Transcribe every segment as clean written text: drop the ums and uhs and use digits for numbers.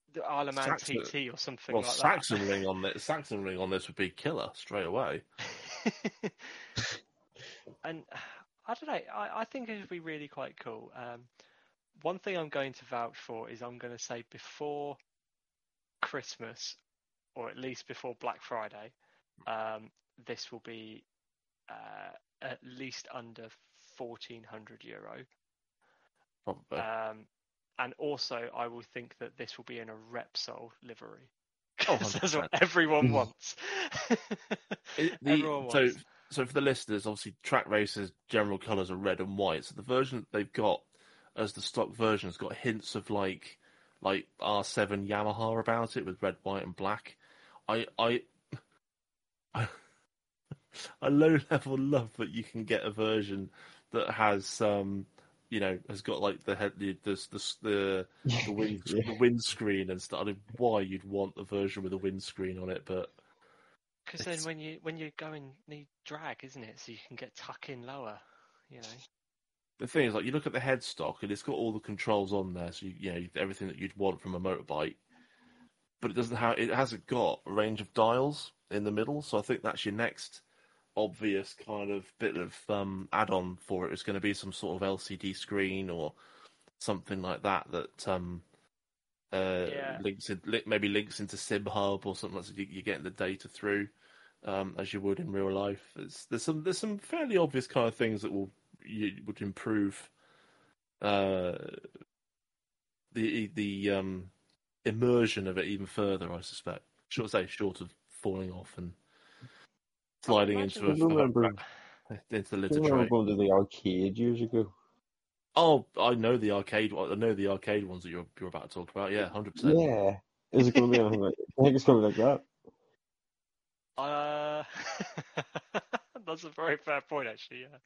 the Isle of Man Saxon, TT or something well, like Saxon ring on this. Saxon ring on this would be killer straight away. that. And I don't know. I think it would be really quite cool. One thing I'm going to vouch for is I'm going to say before Christmas, or at least before Black Friday, this will be at least under €1,400. Probably. And also, I will think that this will be in a Repsol livery. Oh, That's 100%. what everyone wants. Everyone wants. So for the listeners, obviously track races general colours are red and white. So the version that they've got as the stock version has got hints of like R7 Yamaha about it with red, white, and black. I low level love that you can get a version that has has got like the head the windscreen and stuff. I don't know why you'd want a version with a windscreen on it, but Because then when you go and need drag, isn't it? So you can get tuck in lower, the thing is, like, you look at the headstock and it's got all the controls on there, so everything that you'd want from a motorbike, but it hasn't got a range of dials in the middle. So I think that's your next obvious kind of bit of add-on for it. It's going to be some sort of LCD screen or something like that links into SimHub or something like that. So you're getting the data through as you would in real life. There's some fairly obvious kind of things that would improve the immersion of it even further, I suspect. Short of falling off and sliding into the litter tray. I remember going to the arcade years ago. Oh, I know the arcade. I know the arcade ones that you're about to talk about. Yeah, 100%. Yeah, is it going to be anything like? I think it's going to be like that. That's a very fair point, actually. Yeah.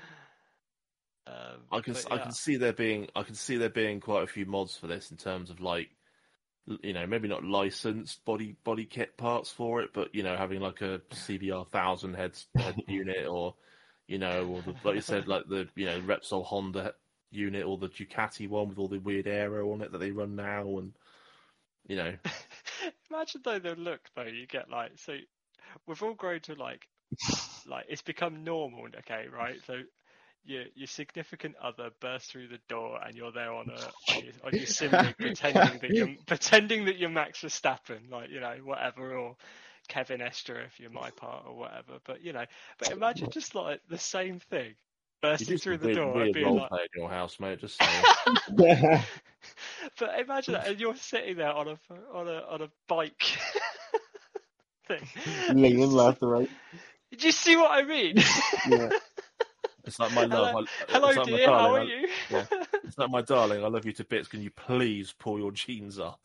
I can see there being quite a few mods for this in terms of like, maybe not licensed body kit parts for it, but having like a CBR 1000 head unit, or or like you said, like the Repsol Honda unit, or the Ducati one with all the weird aero on it that they run now, and Imagine though the look though you get, like, so we've all grown to like it's become normal, okay, right? So your significant other bursts through the door and you're there on your sim rig pretending that you're Max Verstappen, like, whatever, or Kevin Estre if you're my part or whatever. But but imagine just like the same thing bursting through the door and being like, in your house, mate. Just saying. But imagine that, and you're sitting there on a bike thing, leaning left or right. Do you see what I mean? Yeah. It's like, my love. Hello dear, how are you? Yeah. It's like, my darling, I love you to bits. Can you please pull your jeans up?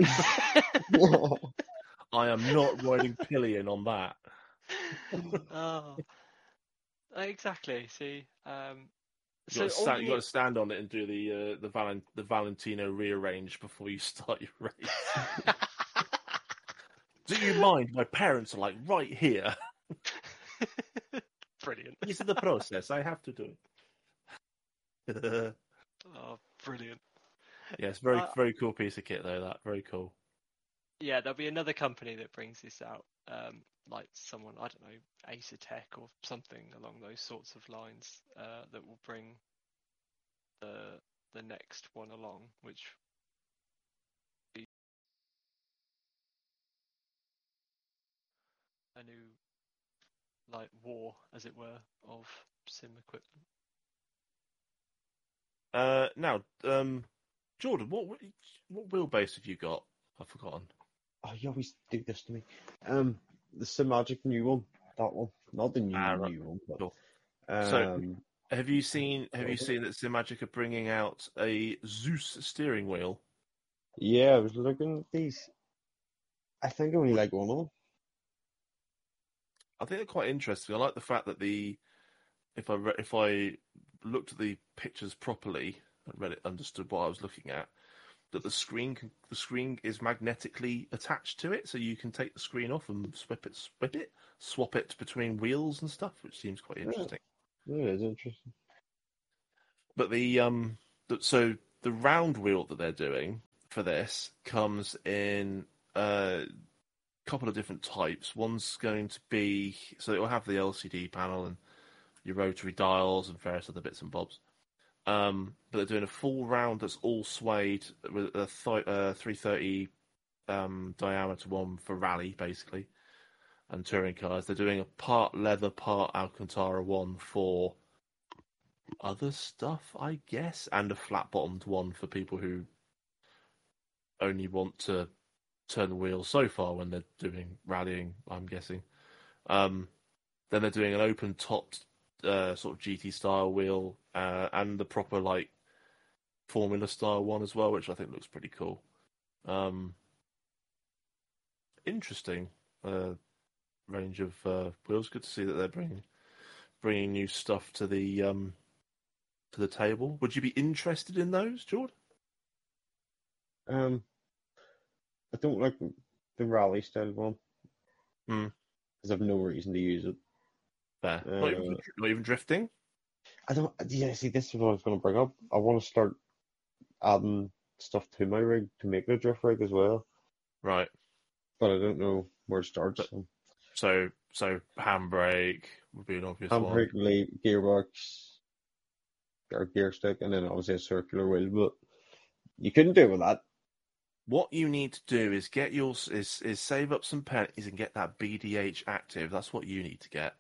I am not riding pillion on that. Oh, exactly. See, you got to stand on it and do the Valentino rearrange before you start your race. Do you mind? My parents are like right here. Brilliant. This is the process. I have to do it. Oh, brilliant. Yeah, it's very, very cool piece of kit, though. That very cool. Yeah, there'll be another company that brings this out, like someone, I don't know, Acertech or something along those sorts of lines, that will bring the next one along, which will be a new, like, war, as it were, of sim equipment. Now, Jordan, what wheelbase have you got? I've forgotten. Oh, you always do this to me. The Simagic new one, that one, not the new one. But, cool. So, have you seen that Simagic are bringing out a Zeus steering wheel? Yeah, I was looking at these. I think I only like one of them. I think they're quite interesting. I like the fact that if I looked at the pictures properly and understood what I was looking at, that the screen is magnetically attached to it, so you can take the screen off and swap it between wheels and stuff, which seems quite interesting. Yeah, it is interesting. But the round wheel that they're doing, for this comes in a couple of different types. One's going to be, so it will have the LCD panel and your rotary dials and various other bits and bobs. But they're doing a full round that's all suede with a 330 diameter one for rally, basically, and touring cars. They're doing a part leather, part Alcantara one for other stuff, I guess, and a flat-bottomed one for people who only want to turn the wheel so far when they're doing rallying, I'm guessing. Then they're doing an open-topped sort of GT style wheel and the proper like Formula style one as well, which I think looks pretty cool. Interesting range of wheels. Good to see that they're bringing new stuff to the table. Would you be interested in those, Jordan? I don't like the rally style one because I have no reason to use it. Fair. Not even drifting. I don't. Yeah, see, this is what I was going to bring up. I want to start adding stuff to my rig to make it a drift rig as well. Right. But I don't know where to start. So handbrake would be an obvious one. Handbrake, gearbox, or gear stick, and then obviously a circular wheel. But you couldn't do it with that. What you need to do is get is save up some pennies and get that BDH active. That's what you need to get.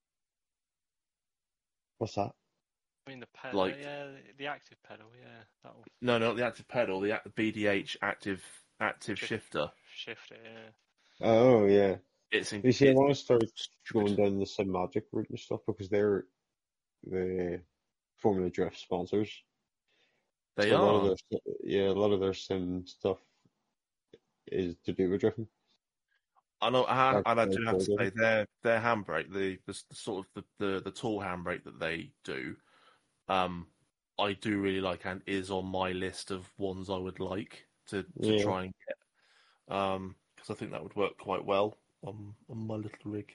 What's that? I mean the pedal, Like- yeah, the active pedal, yeah. That'll No, not the active pedal. The BDH active Shift. shifter. shift it, yeah. Oh yeah. It's You see, I want to start going stupid. down the Simagic route and stuff because they're the Formula Drift sponsors. They So are. a lot of their sim stuff is to do with drifting. I know, and I do have to Drifting. say their handbrake, the sort of the tall handbrake that they do, I do really like and is on my list of ones I would like to Yeah. try and get, because I think that would work quite well on my little rig.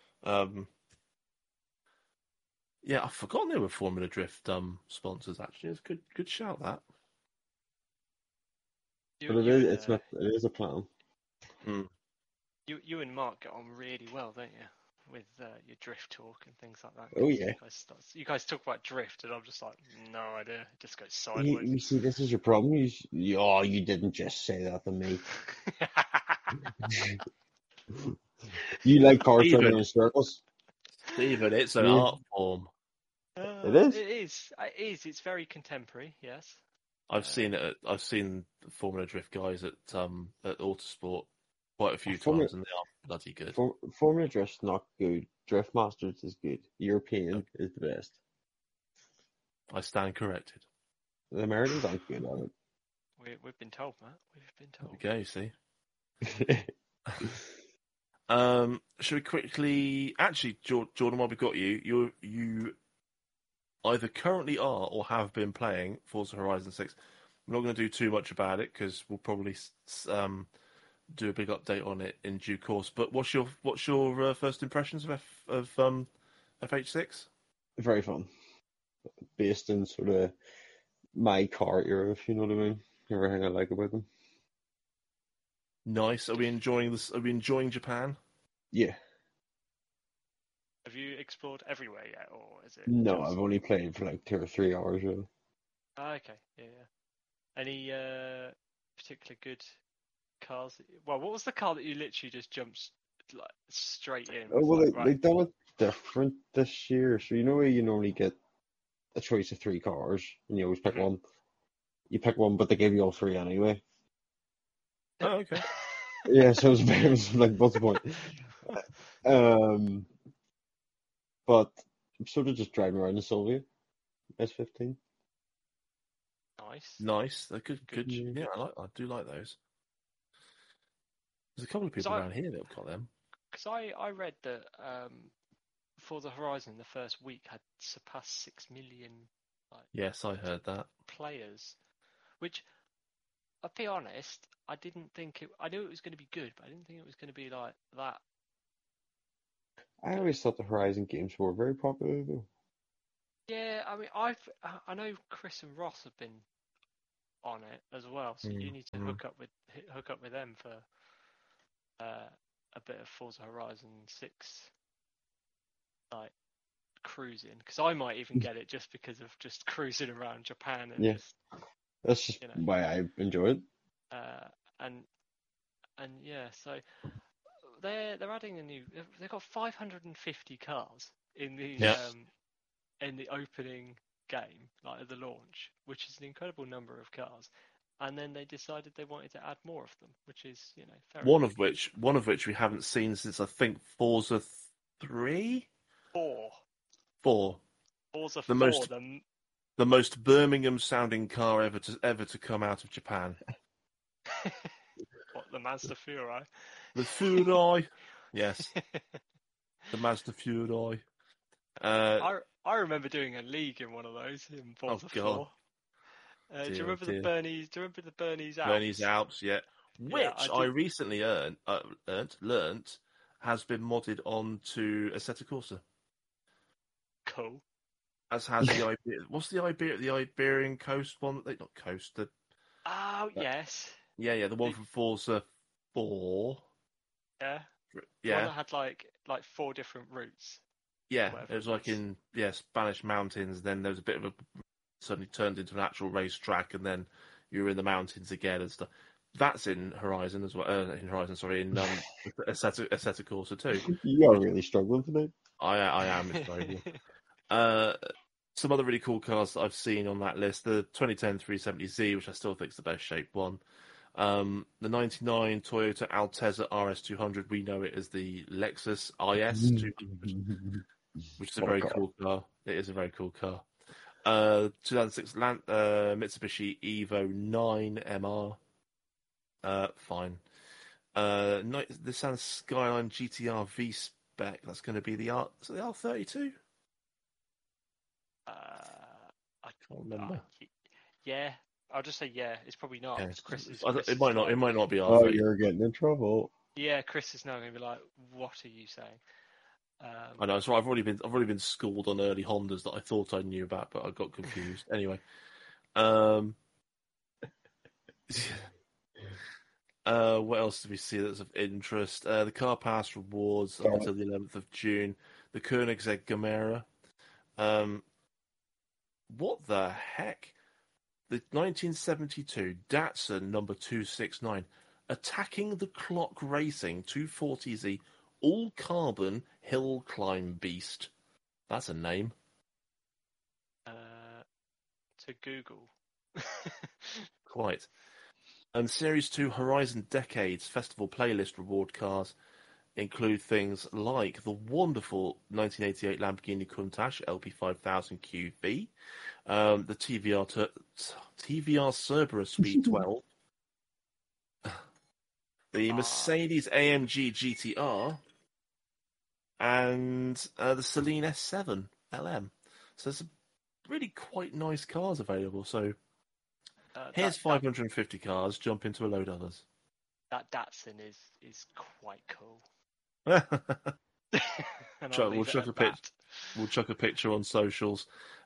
Yeah, I've forgotten they were Formula Drift sponsors. Actually, it's a good shout that. But it's not. It is a plan. You and Mark get on really well, don't you? With your drift talk and things like that. Oh yeah. You guys talk about drift, and I'm just like, no idea. It just goes sideways. You see, this is your problem. You didn't just say that to me. You like cars Even- turning in circles. Stephen, it's an Yeah. art form. It is. It is. It is. It's very contemporary. Yes. I've seen it. I've seen the Formula Drift guys at Autosport quite a few times, and they are bloody good. Formula Drift's not good. Drift Masters is good. European is the best. I stand corrected. The Americans aren't good at We've been told, Matt. We've been There told. we go. You see. it. Should we quickly? Actually, Jordan, while we've got you either currently are or have been playing Forza Horizon 6. I'm not going to do too much about it because we'll probably do a big update on it in due course. But what's your first impressions of FH6? Very fun. Based in sort of my car era, if you know what I mean. Everything I like about them. Nice. Are we enjoying this? Are we enjoying Japan? Yeah. Have you explored everywhere yet, or is it? No, just... I've only played for like 2 or 3 hours really. Okay. Yeah. Any particular good cars? Well, what was the car that you literally just jumped like straight in? Oh well, Right. they've done it different this year. So you know where you normally get a choice of 3 cars and you always pick Mhm. one. You pick one, but they give you all 3 anyway. Oh, okay. Yeah, so it was like, what's the point? But I'm sort of just driving around in Sylvia S15. Nice. Nice. They're good. Yeah. Yeah, I do like those. There's a couple of people around here that have got them. Because I read that for the Horizon, the first week had surpassed 6 million Yes, I heard that. players, which I'll be honest, I didn't think it. I knew it was going to be good, but I didn't think it was going to be like that. I always thought the Horizon games were very popular though. Yeah, I mean, I know Chris and Ross have been on it as well, so you need to hook up with them for a bit of Forza Horizon 6 like cruising, because I might even get it just because of just cruising around Japan and Yeah. just That's just why I enjoy it. and yeah, so they're adding they've got 550 cars in the in the opening game, like at the launch, which is an incredible number of cars. And then they decided they wanted to add more of them, which is, fair One enough. of which we haven't seen since I think Forza 3? 4. 4. Forza 4, the most Birmingham sounding car ever to come out of Japan. What, the Mazda Furai? The Furai. Yes. The Mazda Furai. I remember doing a league in one of those in Forza 4. Do you remember the Bernese? Do you remember the Bernese Alps? Bernese Alps, yeah. Which I recently learnt has been modded onto Assetto Corsa. Cool. As has the what's the Iberian coast one? Not coast. Oh yes. Yeah, the one from Forza 4. Yeah. Yeah. One that had like 4 different routes. Yeah, it was like in Spanish mountains. Then there was a bit of a suddenly turned into an actual racetrack, and then you were in the mountains again and stuff. That's in Horizon as well. In Assetto Corsa too. You are really struggling today. I am. It's very some other really cool cars that I've seen on that list: the 2010 370Z, which I still think is the best shaped one. The 99 Toyota Altezza RS200. We know it as the Lexus IS200, which is a very cool car. It is a very cool car. 2006 Mitsubishi Evo 9 MR. Fine. The Nissan Skyline GTR V Spec. That's going to be the R32. I can't remember. Yeah, I'll just say yeah. It's probably not. Yeah. Chris it might not. It might not be R32. Oh, you're getting in trouble. Yeah, Chris is now going to be like, "What are you saying?" I know. So I've already been schooled on early Hondas that I thought I knew about, but I got confused. Anyway, what else do we see that's of interest? The Car Pass rewards up until the 11th of June. The Koenigsegg Gamera. What the heck? The 1972 Datsun number 269, Attacking the Clock Racing 240Z all carbon hill climb beast. That's a name. To Google. Quite. And Series 2 Horizon Decades Festival Playlist reward cars include things like the wonderful 1988 Lamborghini Countach LP5000 QV, the TVR Cerberus Speed 12, the Mercedes AMG GTR, and the Celine S7 LM. So there's really quite nice cars available. So here's 550 cars, jump into a load of others. That Datsun is quite cool. We'll chuck a picture on socials.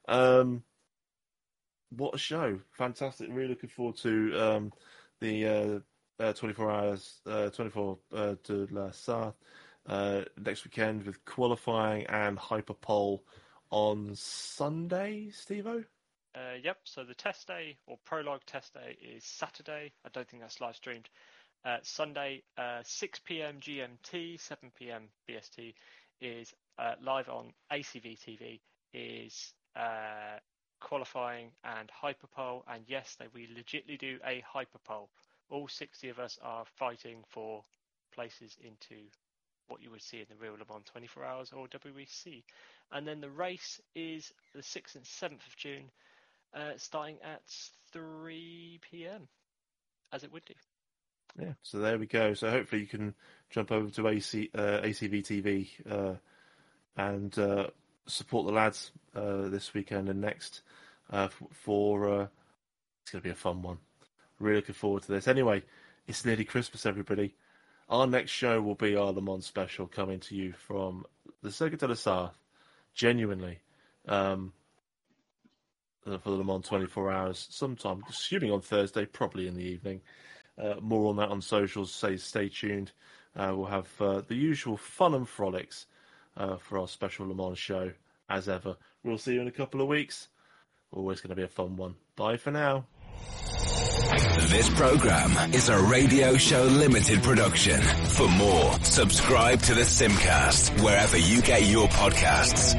What a show. Fantastic. Really looking forward to the 24 hours, 24 de la Sarthe next weekend with qualifying and hyperpole on Sunday, Steve-O? Yep, so the test day or prologue test day is Saturday. I don't think that's live streamed. Sunday, 6 p.m. GMT, 7 p.m. BST is live on ACV TV, is qualifying and hyperpole. And yes, we legitimately do a hyperpole. All 60 of us are fighting for places into what you would see in the real Le Mans 24 Hours or WEC. And then the race is the 6th and 7th of June, starting at 3 p.m. as it would do. Yeah, so there we go. So hopefully you can jump over to ACV TV and support the lads this weekend and next for it's going to be a fun one. Really looking forward to this. Anyway, it's nearly Christmas, everybody. Our next show will be our Le Mans special coming to you from the Circuit de la Sarthe. Genuinely. for the Le Mans 24 Hours sometime, assuming on Thursday, probably in the evening. More on that on socials, stay tuned. We'll have the usual fun and frolics for our special Le Mans show, as ever. We'll see you in a couple of weeks. Always going to be a fun one. Bye for now. This program is a Radio Show Limited production. For more, subscribe to the Simcast wherever you get your podcasts.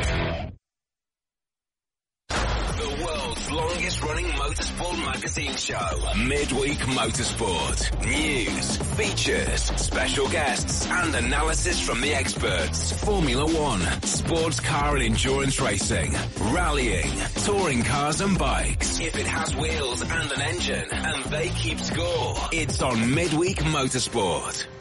The world's longest running motorsport magazine show, Midweek Motorsport. News, features, special guests, and analysis from the experts. Formula One, sports car and endurance racing, rallying, touring cars and bikes. If it has wheels and an engine, and they keep score, it's on Midweek Motorsport.